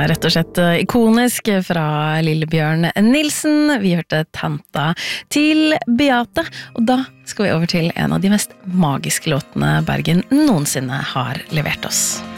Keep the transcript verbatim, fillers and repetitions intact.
er rett og slett ikonisk fra Lillebjørn Nilsen. Vi hørte Tanta til Beate, og da skal vi over til en av de mest magiske låtene Bergen noensinne har levert oss.